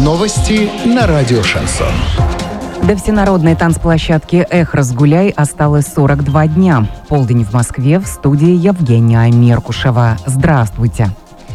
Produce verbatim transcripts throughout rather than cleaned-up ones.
Новости на радио «Шансон». До всенародной танцплощадки «Эх, разгуляй» осталось сорок два дня. Полдень в Москве, в студии Евгения Меркушева. Здравствуйте.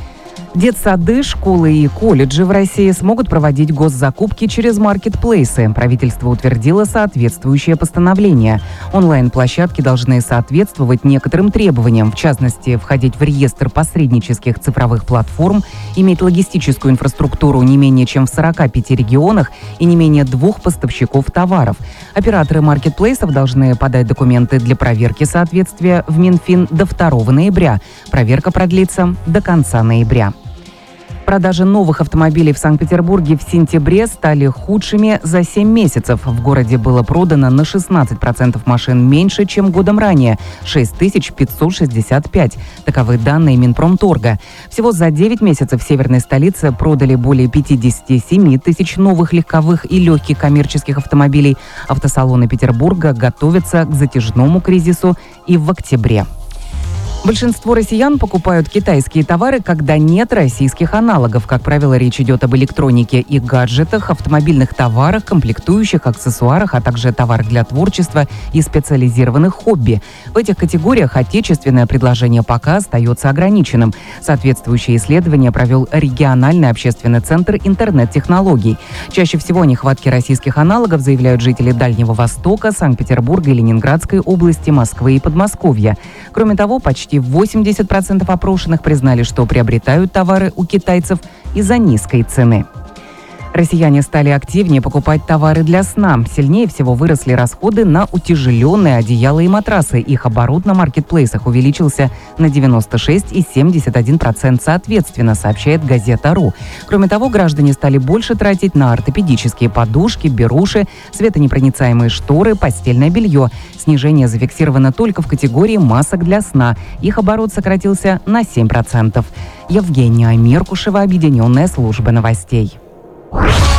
Детсады, школы и колледжи в России смогут проводить госзакупки через маркетплейсы. Правительство утвердило соответствующее постановление. Онлайн-площадки должны соответствовать некоторым требованиям, в частности, входить в реестр посреднических цифровых платформ, иметь логистическую инфраструктуру не менее чем в сорока пяти регионах и не менее двух поставщиков товаров. Операторы маркетплейсов должны подать документы для проверки соответствия в Минфин до второго ноября. Проверка продлится до конца ноября. Продажи новых автомобилей в Санкт-Петербурге в сентябре стали худшими за семь месяцев. В городе было продано на шестнадцать процентов машин меньше, чем годом ранее – шесть тысяч пятьсот шестьдесят пять. Таковы данные Минпромторга. Всего за девять месяцев в северной столице продали более пятьдесят семь тысяч новых легковых и легких коммерческих автомобилей. Автосалоны Петербурга готовятся к затяжному кризису и в октябре. Большинство россиян покупают китайские товары, когда нет российских аналогов. Как правило, речь идет об электронике и гаджетах, автомобильных товарах, комплектующих, аксессуарах, а также товарах для творчества и специализированных хобби. В этих категориях отечественное предложение пока остается ограниченным. Соответствующее исследование провел региональный общественный центр интернет-технологий. Чаще всего о нехватке российских аналогов заявляют жители Дальнего Востока, Санкт-Петербурга и Ленинградской области, Москвы и Подмосковья. Кроме того, почти восемьдесят процентов опрошенных признали, что приобретают товары у китайцев из-за низкой цены. Россияне стали активнее покупать товары для сна. Сильнее всего выросли расходы на утяжеленные одеяла и матрасы. Их оборот на маркетплейсах увеличился на девяносто шесть и семьдесят один процент соответственно, сообщает Газета.ру. Кроме того, граждане стали больше тратить на ортопедические подушки, беруши, светонепроницаемые шторы, постельное белье. Снижение зафиксировано только в категории масок для сна. Их оборот сократился на семь процентов. Евгения Меркушева, Объединенная служба новостей.